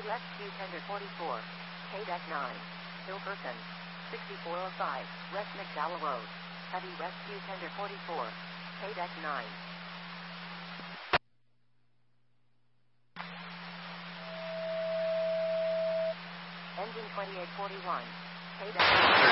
Rescue Tender 44. KDEC 9. Hilkerson. 6405. West McDowell Road. Heavy Rescue Tender 44. KDEC 9. Engine 2841. KDEC 9.